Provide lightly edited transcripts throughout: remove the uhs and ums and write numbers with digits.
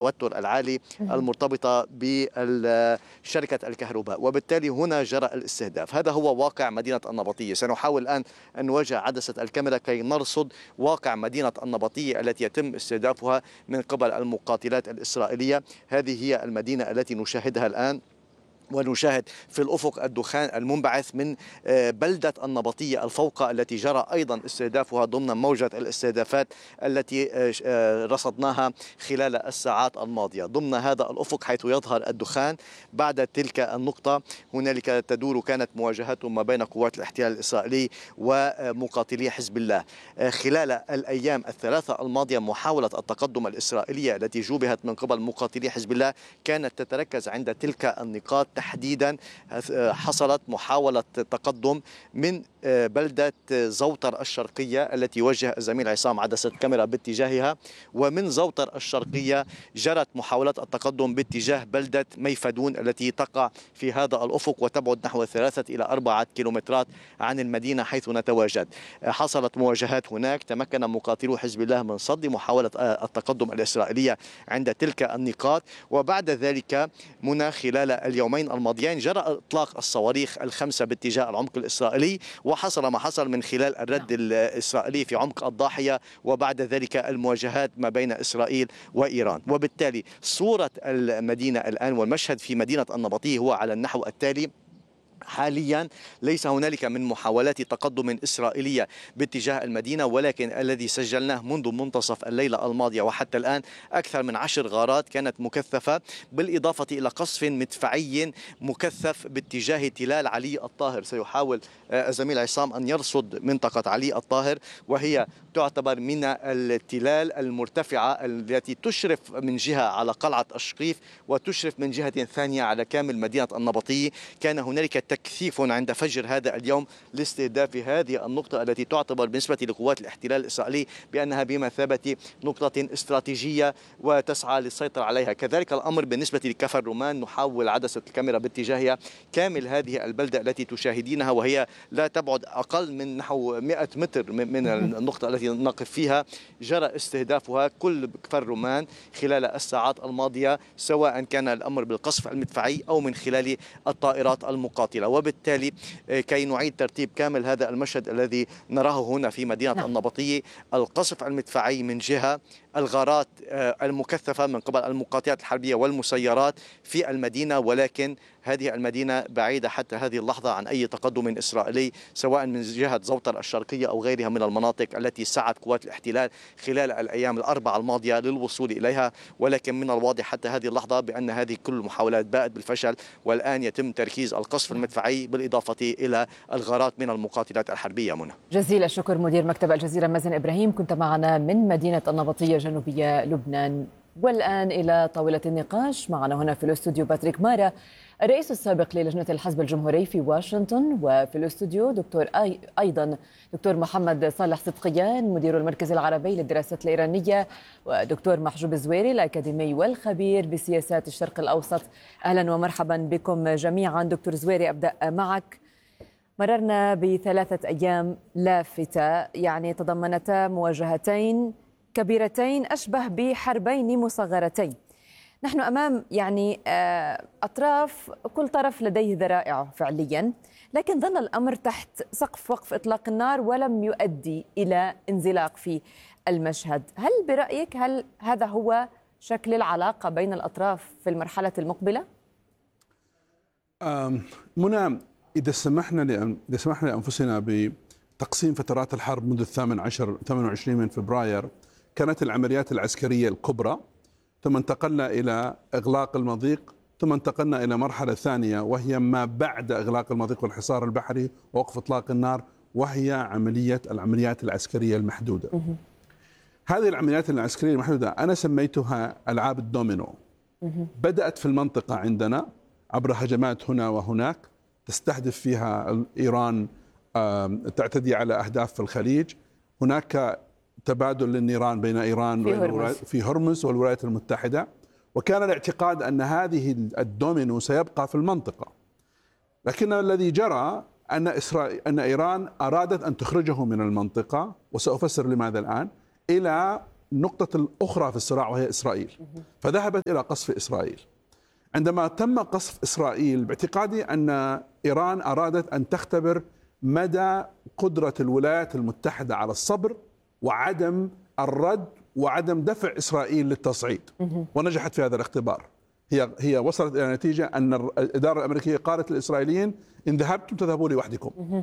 التوتر العالي المرتبطة بشركة الكهرباء، وبالتالي هنا جرى الاستهداف. هذا هو واقع مدينة النبطية. سنحاول الآن أن نواجه عدسة الكاميرا كي نرصد واقع مدينة النبطية التي يتم استهدافها من قبل المقاتلات الإسرائيلية. هذه هي المدينة التي نشاهدها الآن، ونشاهد في الأفق الدخان المنبعث من بلدة النبطية الفوقة التي جرى أيضا استهدافها ضمن موجة الاستهدافات التي رصدناها خلال الساعات الماضية. ضمن هذا الأفق حيث يظهر الدخان بعد تلك النقطة هنالك كانت مواجهات ما بين قوات الاحتلال الإسرائيلي ومقاتلي حزب الله. خلال الأيام الثلاثة الماضية محاولة التقدم الإسرائيلية التي جوبهت من قبل مقاتلي حزب الله كانت تتركز عند تلك النقاط تحديدا. حصلت محاولة تقدم من بلدة زوطر الشرقية التي وجه الزميل عصام عدسة كاميرا باتجاهها، ومن زوطر الشرقية جرت محاولة التقدم باتجاه بلدة ميفدون التي تقع في هذا الأفق وتبعد نحو 3 إلى 4 كيلومترات عن المدينة حيث نتواجد. حصلت مواجهات هناك، تمكن مقاتلو حزب الله من صد محاولة التقدم الإسرائيلية عند تلك النقاط. وبعد ذلك منى خلال اليومين الماضيين جرى إطلاق الصواريخ ال5 باتجاه العمق الإسرائيلي، وحصل ما حصل من خلال الرد الإسرائيلي في عمق الضاحية وبعد ذلك المواجهات ما بين إسرائيل وإيران. وبالتالي صورة المدينة الآن والمشهد في مدينة النبطية هو على النحو التالي: حاليا ليس هنالك من محاولات تقدم إسرائيلية باتجاه المدينة، ولكن الذي سجلناه منذ منتصف الليلة الماضية وحتى الآن أكثر من 10 غارات كانت مكثفة، بالإضافة إلى قصف مدفعي مكثف باتجاه تلال علي الطاهر. سيحاول الزميل عصام أن يرصد منطقة علي الطاهر، وهي تعتبر من التلال المرتفعة التي تشرف من جهة على قلعة الشقيف وتشرف من جهة ثانية على كامل مدينة النبطية. كان هنالك تكثيف عند فجر هذا اليوم لاستهداف هذه النقطة التي تعتبر بالنسبة لقوات الاحتلال الإسرائيلي بأنها بمثابة نقطة استراتيجية وتسعى للسيطرة عليها. كذلك الأمر بالنسبة لكفر رومان، نحاول عدسة الكاميرا باتجاهها كامل هذه البلدة التي تشاهدينها وهي لا تبعد أقل من نحو 100 متر من النقطة التي نقف فيها. جرى استهدافها كل كفر رومان خلال الساعات الماضية، سواء كان الأمر بالقصف المدفعي أو من خلال الطائرات المقاتلة. وبالتالي كي نعيد ترتيب كامل هذا المشهد الذي نراه هنا في مدينة النبطية: القصف المدفعي من جهة، الغارات المكثفة من قبل المقاتلات الحربية والمسيرات في المدينة، ولكن هذه المدينة بعيدة حتى هذه اللحظة عن أي تقدم إسرائيلي سواء من جهة زوطر الشرقية أو غيرها من المناطق التي سعت قوات الاحتلال خلال الأيام الأربعة الماضية للوصول إليها. ولكن من الواضح حتى هذه اللحظة بأن هذه كل المحاولات باءت بالفشل، والآن يتم تركيز القصف المدفعي بالإضافة إلى الغارات من المقاتلات الحربية. منى، جزيل الشكر مدير مكتب الجزيرة مازن إبراهيم، كنت معنا من مدينة النبطية جنوبية لبنان. والآن إلى طاولة النقاش. معنا هنا في الاستوديو باتريك مارا، الرئيس السابق للجنة الحزب الجمهوري في واشنطن، وفي الاستوديو أيضا دكتور محمد صالح صدقيان مدير المركز العربي للدراسات الإيرانية، ودكتور محجوب الزويري الأكاديمي والخبير بسياسات الشرق الأوسط. أهلا ومرحبا بكم جميعا. دكتور زويري، أبدأ معك. مررنا ب3 أيام لافتة، يعني تضمنتا مواجهتين كبيرتين أشبه بحربين مصغرتين. نحن أمام يعني أطراف كل طرف لديه ذرائعه فعليا، لكن ظل الأمر تحت سقف وقف إطلاق النار ولم يؤدي إلى انزلاق في المشهد. هل برأيك هذا هو شكل العلاقة بين الأطراف في المرحلة المقبلة؟ منى، إذا سمحنا لأنفسنا بتقسيم فترات الحرب منذ 28 من فبراير، كانت العمليات العسكرية الكبرى، ثم انتقلنا إلى إغلاق المضيق، ثم انتقلنا إلى مرحلة ثانية وهي ما بعد إغلاق المضيق والحصار البحري ووقف إطلاق النار، وهي العمليات العسكرية المحدودة. هذه العمليات العسكرية المحدودة أنا سميتها ألعاب الدومينو. بدأت في المنطقة عندنا عبر هجمات هنا وهناك تستهدف فيها إيران، تعتدي على أهداف في الخليج. هناك تبادل للنيران بين إيران في هرمز والولايات المتحدة، وكان الاعتقاد أن هذه الدومينو سيبقى في المنطقة. لكن الذي جرى أن إيران أرادت أن تخرجه من المنطقة، وسأفسر لماذا الآن، إلى النقطة الأخرى في الصراع وهي إسرائيل، فذهبت إلى قصف إسرائيل. عندما تم قصف إسرائيل باعتقادي أن إيران أرادت أن تختبر مدى قدرة الولايات المتحدة على الصبر وعدم الرد وعدم دفع إسرائيل للتصعيد، ونجحت في هذا الاختبار. هي وصلت إلى نتيجة أن الإدارة الأمريكية قالت للإسرائيليين إن ذهبتم تذهبوا لوحدكم.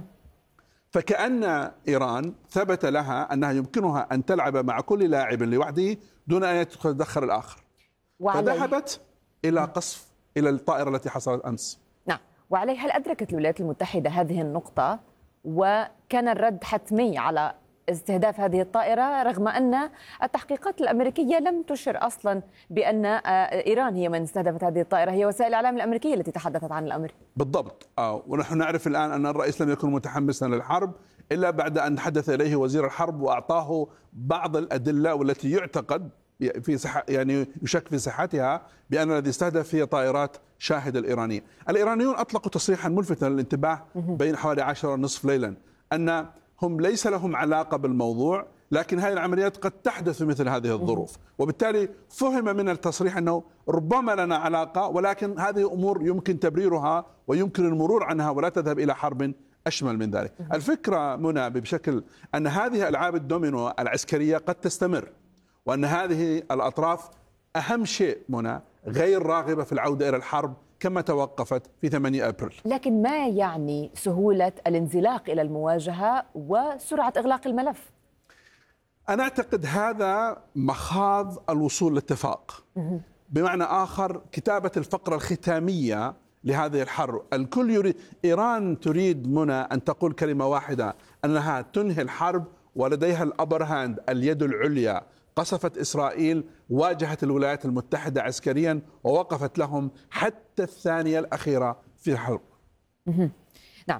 فكأن إيران ثبت لها أنها يمكنها أن تلعب مع كل لاعب لوحده دون أن يتدخل الآخر، فذهبت إلى قصف إلى الطائرة التي حصلت أمس. نعم، وعليه هل أدركت الولايات المتحدة هذه النقطة وكان الرد حتمي على استهداف هذه الطائرة، رغم أن التحقيقات الأمريكية لم تشر أصلا بأن إيران هي من استهدفت هذه الطائرة، هي وسائل الإعلام الأمريكية التي تحدثت عن الأمر؟ بالضبط. ونحن نعرف الآن أن الرئيس لم يكن متحمسا للحرب إلا بعد أن تحدث إليه وزير الحرب وأعطاه بعض الأدلة والتي يعتقد في يعني يشك في صحتها بأن الذي استهدف هي طائرات شاهد الإيرانية. الإيرانيون أطلقوا تصريحا ملفتا للانتباه بين حوالي 10:30 ليلا أن هم ليس لهم علاقة بالموضوع، لكن هذه العمليات قد تحدث في مثل هذه الظروف، وبالتالي فهم من التصريح أنه ربما لنا علاقة، ولكن هذه أمور يمكن تبريرها ويمكن المرور عنها ولا تذهب إلى حرب أشمل من ذلك. الفكرة منى بشكل أن هذه ألعاب الدومينو العسكرية قد تستمر، وأن هذه الأطراف أهم شيء منى غير راغبة في العودة إلى الحرب كما توقفت في 8 أبريل. لكن ما يعني سهولة الانزلاق إلى المواجهة وسرعة إغلاق الملف؟ أنا أعتقد هذا مخاض الوصول لاتفاق. بمعنى آخر كتابة الفقرة الختامية لهذه الحرب. الكل يريد، إيران تريد منى أن تقول كلمة واحدة أنها تنهي الحرب، ولديها الأبر هاند، اليد العليا. قصفت إسرائيل، واجهت الولايات المتحدة عسكريا ووقفت لهم حتى الثانية الأخيرة في الحرب. نعم.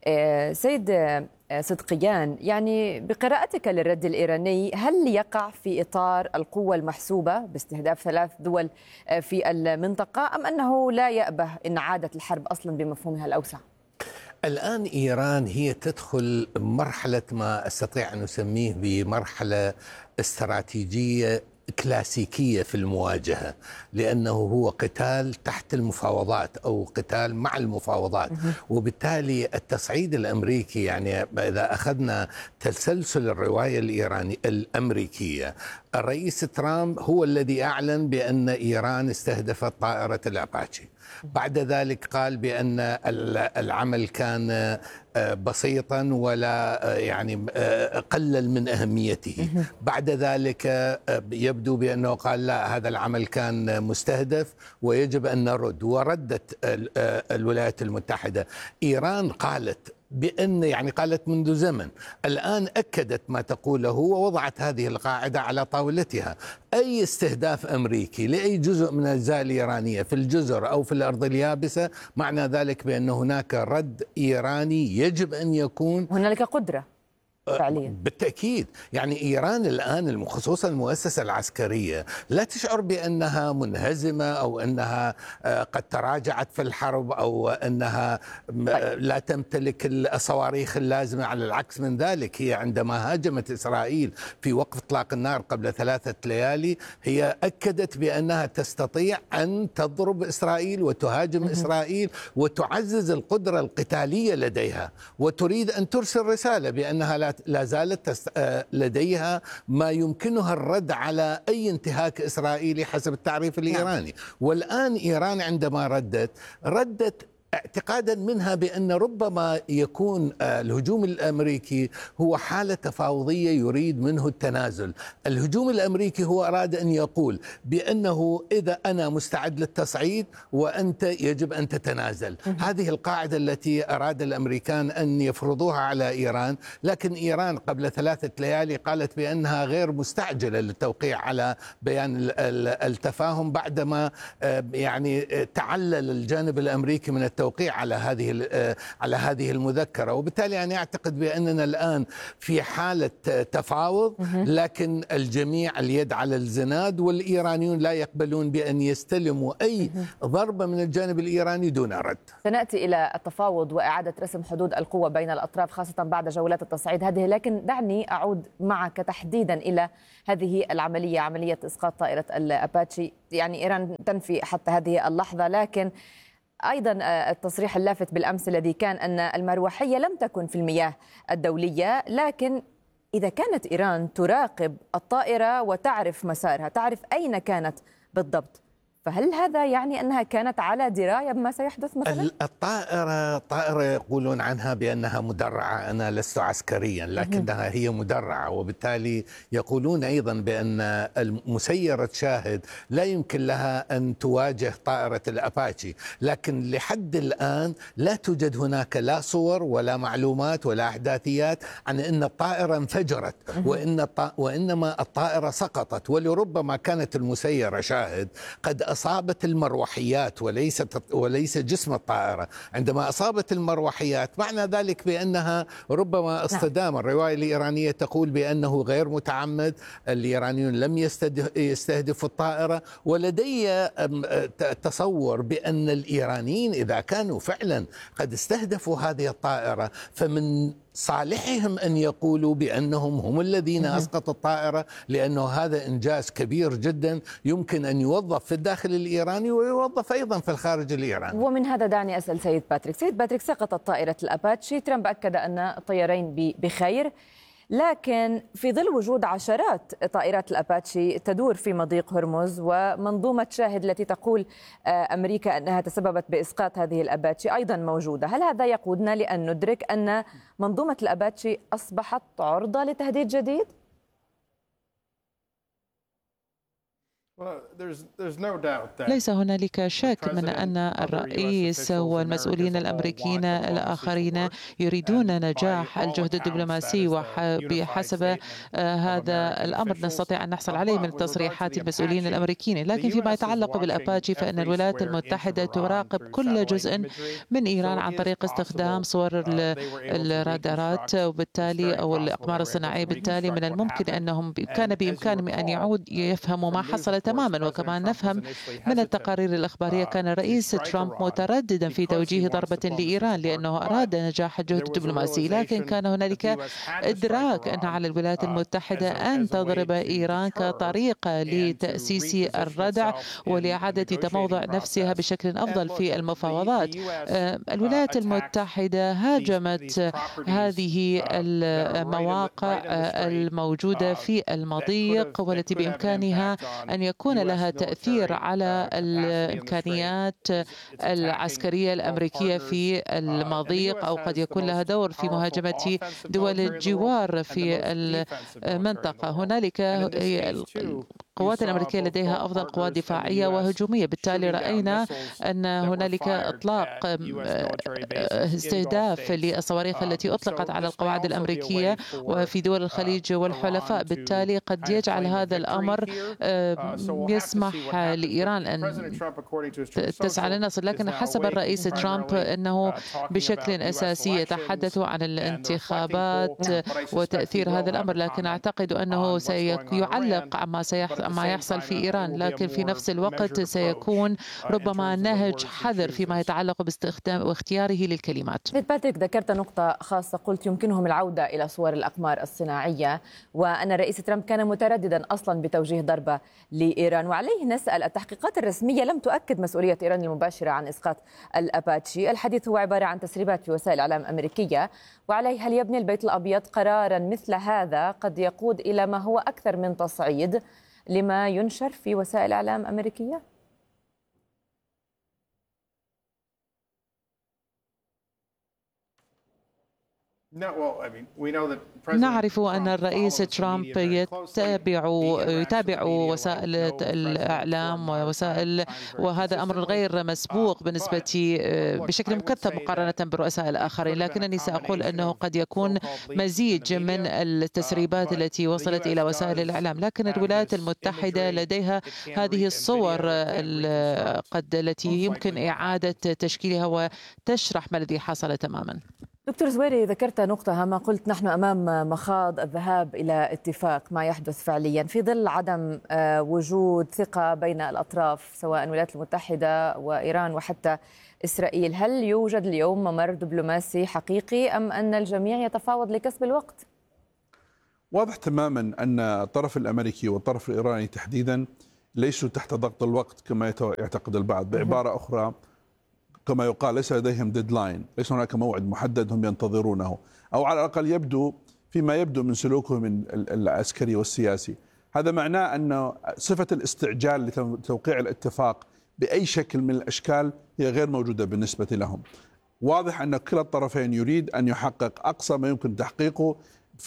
سيد صدقيان، يعني بقراءتك للرد الإيراني، هل يقع في إطار القوة المحسوبة باستهداف 3 دول في المنطقة، أم أنه لا يأبه إن عادت الحرب أصلا بمفهومها الأوسع؟ الآن إيران هي تدخل مرحلة ما أستطيع أن أسميه بمرحلة استراتيجية كلاسيكية في المواجهة، لأنه هو قتال تحت المفاوضات أو قتال مع المفاوضات. وبالتالي التصعيد الأمريكي، يعني إذا أخذنا تسلسل الرواية الأمريكية، الرئيس ترامب هو الذي أعلن بأن إيران استهدفت طائرة الأباتشي، بعد ذلك قال بأن العمل كان بسيطا ولا يعني قلل من أهميته، بعد ذلك يبدو بأنه قال لا، هذا العمل كان مستهدف ويجب أن نرد، وردت الولايات المتحدة. إيران قالت بأن يعني قالت منذ زمن، الآن أكدت ما تقوله ووضعت هذه القاعدة على طاولتها: أي استهداف أمريكي لأي جزء من الأجزاء الإيرانية في الجزر أو في الأرض اليابسة، معنى ذلك بأن هناك رد إيراني يجب أن يكون هنالك قدرة فعليا. بالتأكيد. يعني إيران الآن خصوصا المؤسسة العسكرية لا تشعر بأنها منهزمة أو أنها قد تراجعت في الحرب أو أنها لا تمتلك الصواريخ اللازمة. على العكس من ذلك، هي عندما هاجمت إسرائيل في وقف إطلاق النار قبل 3 ليالي، هي أكدت بأنها تستطيع أن تضرب إسرائيل وتهاجم إسرائيل وتعزز القدرة القتالية لديها، وتريد أن ترسل رسالة بأنها لا زالت لديها ما يمكنها الرد على أي انتهاك إسرائيلي حسب التعريف الإيراني. والآن إيران عندما ردت اعتقادا منها بأن ربما يكون الهجوم الأمريكي هو حالة تفاوضية يريد منه التنازل. الهجوم الأمريكي هو أراد أن يقول بأنه إذا أنا مستعد للتصعيد وأنت يجب أن تتنازل. هذه القاعدة التي أراد الأمريكان أن يفرضوها على إيران، لكن إيران قبل 3 ليالي قالت بأنها غير مستعجلة للتوقيع على بيان التفاهم بعدما يعني تعلل الجانب الأمريكي من التوقيع التوقيع على هذه المذكرة. وبالتالي أنا أعتقد بأننا الآن في حالة تفاوض، لكن الجميع اليد على الزناد، والإيرانيون لا يقبلون بأن يستلموا أي ضربة من الجانب الإيراني دون رد. سنأتي إلى التفاوض وإعادة رسم حدود القوة بين الأطراف خاصة بعد جولات التصعيد هذه، لكن دعني أعود معك تحديدا إلى هذه العملية، عملية إسقاط طائرة الأباتشي. يعني إيران تنفي حتى هذه اللحظة، لكن أيضا التصريح اللافت بالأمس الذي كان أن المروحية لم تكن في المياه الدولية، لكن إذا كانت إيران تراقب الطائرة وتعرف مسارها، تعرف أين كانت بالضبط، فهل هذا يعني أنها كانت على دراية بما سيحدث مثلا؟ الطائرة يقولون عنها بأنها مدرعة، أنا لست عسكريا لكنها هي مدرعة، وبالتالي يقولون أيضا بأن مسيرة شاهد لا يمكن لها أن تواجه طائرة الأباتشي، لكن لحد الآن لا توجد هناك لا صور ولا معلومات ولا أحداثيات عن أن الطائرة انفجرت وإنما الطائرة سقطت. ولربما كانت المسيرة شاهد قد أصابت المروحيات وليس جسم الطائرة. عندما أصابت المروحيات معنى ذلك بأنها ربما اصطدام. الرواية الإيرانية تقول بأنه غير متعمد، الإيرانيون لم يستهدفوا الطائرة. ولدي تصور بأن الإيرانيين إذا كانوا فعلا قد استهدفوا هذه الطائرة فمن صالحهم أن يقولوا بأنهم هم الذين أسقطوا الطائرة، لأنه هذا إنجاز كبير جدا يمكن أن يوظف في الداخل الإيراني ويوظف أيضا في الخارج الإيراني. ومن هذا دعني أسأل سيد باتريك، سقطت طائرة الأباتشي، ترامب أكد أن الطيارين بخير، لكن في ظل وجود عشرات طائرات الأباتشي تدور في مضيق هرمز ومنظومة شاهد التي تقول أمريكا أنها تسببت بإسقاط هذه الأباتشي أيضا موجودة، هل هذا يقودنا لأن ندرك أن منظومة الأباتشي أصبحت عرضة لتهديد جديد؟ ليس هنالك شك من أن الرئيس والمسؤولين الأمريكيين الآخرين يريدون نجاح الجهد الدبلوماسي، وبحسب هذا الأمر نستطيع أن نحصل عليه من تصريحات المسؤولين الأمريكيين. لكن فيما يتعلق بالأباتشي فإن الولايات المتحدة تراقب كل جزء من إيران عن طريق استخدام صور الرادارات وبالتالي أو الأقمار الصناعية. بالتالي من الممكن أنهم كان بإمكانهم أن يفهموا ما حصل تماما. وكمان نفهم من التقارير الإخبارية كان الرئيس ترامب مترددا في توجيه ضربة لإيران لأنه أراد نجاح الجهد الدبلوماسي، لكن كان هنالك إدراك أن على الولايات المتحدة أن تضرب إيران كطريقة لتأسيس الردع ولإعادة تموضع نفسها بشكل أفضل في المفاوضات. الولايات المتحدة هاجمت هذه المواقع الموجودة في المضيق والتي بإمكانها أن يكون لها تأثير على الإمكانيات العسكرية الأمريكية في المضيق، أو قد يكون لها دور في مهاجمة دول الجوار في المنطقة. هنالك القوات الأمريكية لديها أفضل قوات دفاعية وهجومية، بالتالي رأينا أن هنالك إطلاق استهداف للصواريخ التي أطلقت على القواعد الأمريكية وفي دول الخليج والحلفاء. بالتالي قد يجعل هذا الأمر يسمح لإيران أن تسعى للنصر. لكن حسب الرئيس ترامب أنه بشكل أساسي يتحدث عن الانتخابات وتأثير هذا الأمر، لكن أعتقد أنه سيعلق عما يحصل في إيران، لكن في نفس الوقت سيكون ربما نهج حذر فيما يتعلق باستخدام واختياره للكلمات. باتريك، ذكرت نقطة خاصة، قلت يمكنهم العودة إلى صور الأقمار الصناعية، وأن الرئيس ترامب كان مترددا أصلا بتوجيه ضربة لإيران. وعليه نسأل، التحقيقات الرسمية لم تؤكد مسؤولية إيران المباشرة عن إسقاط الأباتشي، الحديث هو عبارة عن تسريبات في وسائل إعلام أمريكية. وعليه، هل يبني البيت الأبيض قرارا مثل هذا قد يقود إلى ما هو أكثر من تصعيد لما ينشر في وسائل إعلام أمريكية؟ نعرف أن الرئيس ترامب يتابع وسائل الإعلام وهذا أمر غير مسبوق بشكل مكثف مقارنة بالرؤساء الآخرين، لكنني سأقول أنه قد يكون مزيج من التسريبات التي وصلت إلى وسائل الإعلام، لكن الولايات المتحدة لديها هذه الصور التي يمكن إعادة تشكيلها وتشرح ما الذي حصل تماما. دكتور زويري، ذكرت نقطة هامة، قلت نحن أمام مخاض الذهاب إلى اتفاق ما يحدث فعليا في ظل عدم وجود ثقة بين الأطراف سواء الولايات المتحدة وإيران وحتى إسرائيل. هل يوجد اليوم ممر دبلوماسي حقيقي أم أن الجميع يتفاوض لكسب الوقت؟ واضح تماما أن الطرف الأمريكي والطرف الإيراني تحديدا ليسوا تحت ضغط الوقت كما يعتقد البعض. بعبارة أخرى كما يقال ليس لديهم ديدلاين، ليس هناك موعد محدد هم ينتظرونه، أو على الأقل يبدو فيما يبدو من سلوكهم العسكري والسياسي. هذا معناه أن صفة الاستعجال لتوقيع الاتفاق بأي شكل من الأشكال هي غير موجودة بالنسبة لهم. واضح أن كلا الطرفين يريد أن يحقق أقصى ما يمكن تحقيقه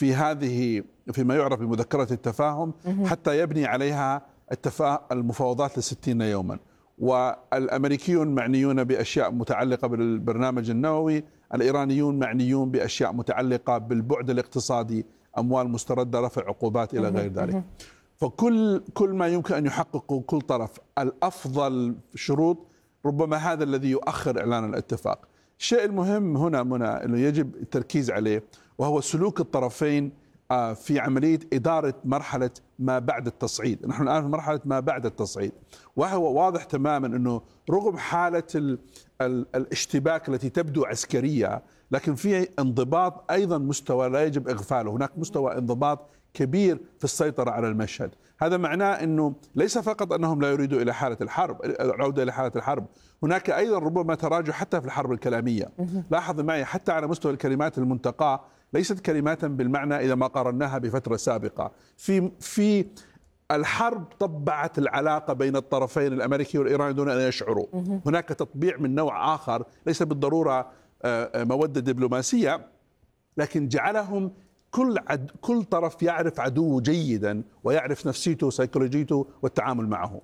فيما يعرف بمذكرة التفاهم حتى يبني عليها المفاوضات ل60 يوما. والأمريكيون معنيون بأشياء متعلقة بالبرنامج النووي، الإيرانيون معنيون بأشياء متعلقة بالبعد الاقتصادي، أموال مستردة، رفع عقوبات إلى غير ذلك. فكل ما يمكن أن يحققه كل طرف الأفضل شروط، ربما هذا الذي يؤخر إعلان الاتفاق. الشيء المهم هنا منى أنه يجب التركيز عليه، وهو سلوك الطرفين في عملية إدارة مرحلة ما بعد التصعيد. نحن الآن في مرحلة ما بعد التصعيد، وهو واضح تماما أنه رغم حالة الاشتباك التي تبدو عسكرية، لكن في انضباط أيضا مستوى لا يجب إغفاله. هناك مستوى انضباط كبير في السيطرة على المشهد. هذا معناه أنه ليس فقط أنهم لا يريدوا إلى حالة الحرب، العودة إلى حالة الحرب، هناك أيضا ربما تراجع حتى في الحرب الكلامية. لاحظ معي حتى على مستوى الكلمات المنتقاة ليست كلمات بالمعنى إذا ما قارناها بفترة سابقة. في الحرب طبعت العلاقة بين الطرفين الأمريكي والإيراني دون أن يشعروا. هناك تطبيع من نوع آخر ليس بالضرورة مودة دبلوماسية، لكن جعلهم كل طرف يعرف عدوه جيدا ويعرف نفسيته وسيكولوجيته والتعامل معه.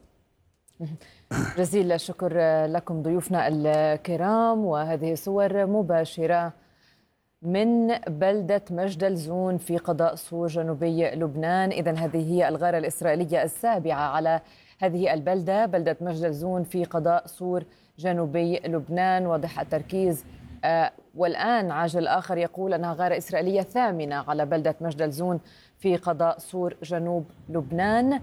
جزيل الشكر لكم ضيوفنا الكرام، وهذه صور مباشرة من بلدة مجدلزون في قضاء سور جنوبي لبنان. إذن هذه هي الغارة الإسرائيلية السابعة على هذه البلدة، بلدة مجدلزون في قضاء سور جنوبي لبنان. واضح التركيز، والآن عاجل آخر يقول أنها غارة إسرائيلية ثامنة على بلدة مجدلزون في قضاء سور جنوب لبنان.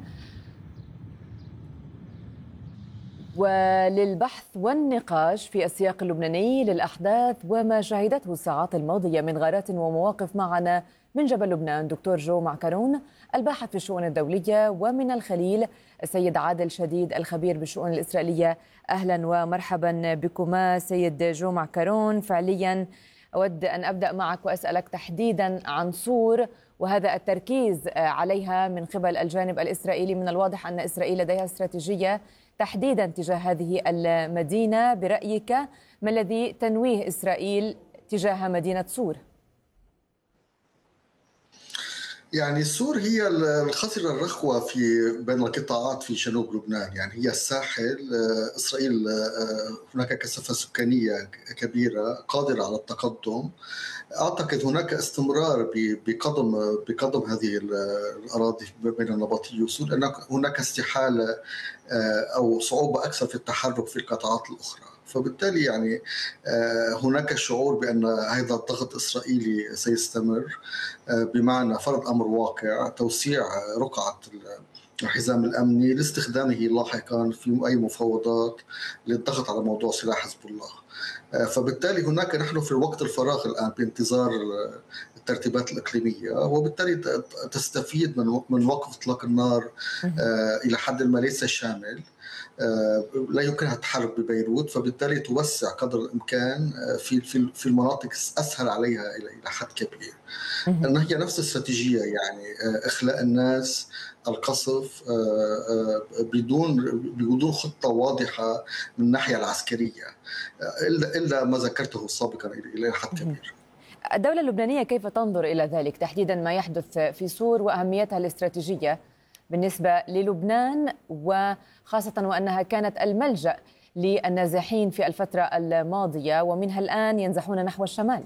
وللبحث والنقاش في السياق اللبناني للأحداث وما شهدته الساعات الماضية من غارات ومواقف معنا من جبل لبنان دكتور جو معكرون الباحث في الشؤون الدولية، ومن الخليل السيد عادل شديد الخبير بالشؤون الإسرائيلية. أهلا ومرحبا بكما سيد جو معكرون. فعليا أود أن أبدأ معك وأسألك تحديدا عن سور وهذا التركيز عليها من قبل الجانب الإسرائيلي. من الواضح أن إسرائيل لديها استراتيجية تحديدا تجاه هذه المدينة. برأيك ما الذي تنويه إسرائيل تجاه مدينة سور؟ يعني سور هي الخصرة الرخوة بين القطاعات في جنوب لبنان، يعني هي الساحل. إسرائيل هناك كثافة سكانية كبيرة قادرة على التقدم. أعتقد هناك استمرار بقدم هذه الأراضي بين النبطية وسور، أن هناك استحالة أو صعوبة أكثر في التحرك في القطاعات الأخرى. فبالتالي يعني هناك شعور بأن هذا الضغط الإسرائيلي سيستمر، بمعنى فرض أمر واقع توسيع رقعة الحزام الأمني لاستخدامه لاحقا في أي مفاوضات للضغط على موضوع سلاح حزب الله. فبالتالي هناك نحن في وقت الفراغ الآن بانتظار الترتيبات الإقليمية، وبالتالي تستفيد من وقف إطلاق النار إلى حد ما ليس شامل، لا يمكنها التحرك ببيروت، فبالتالي توسع قدر الإمكان في المناطق أسهل عليها إلى حد كبير. لأن هي نفس الاستراتيجية، يعني إخلاء الناس، القصف بدون خطة واضحة من الناحية العسكرية، إلا ما ذكرته سابقا إلى حد كبير. الدولة اللبنانية كيف تنظر إلى ذلك تحديدا ما يحدث في سور وأهميتها الاستراتيجية بالنسبة للبنان، وخاصة وأنها كانت الملجأ للنازحين في الفترة الماضية ومنها الآن ينزحون نحو الشمال؟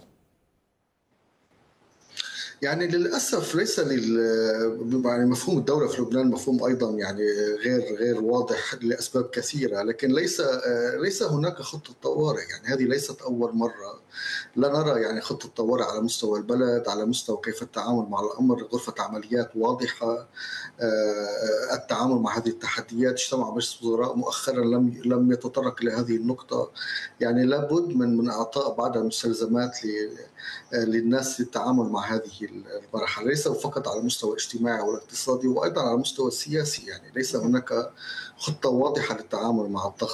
يعني للاسف ليس يعني مفهوم الدوله في لبنان مفهوم ايضا يعني غير واضح لاسباب كثيره، لكن ليس هناك خطه طوارئ. يعني هذه ليست اول مره لا نرى يعني خطه طوارئ على مستوى البلد، على مستوى كيف التعامل مع الامر، غرفه عمليات واضحه، التعامل مع هذه التحديات. اجتمع مجلس الوزراء مؤخرا لم يتطرق الى هذه النقطه. يعني لابد من اعطاء بعض المستلزمات للناس للتعامل مع هذه المرحله، ليس فقط على المستوى الاجتماعي والاقتصادي، وايضا على المستوى السياسي. يعني ليس هناك خطه واضحه للتعامل مع الضغط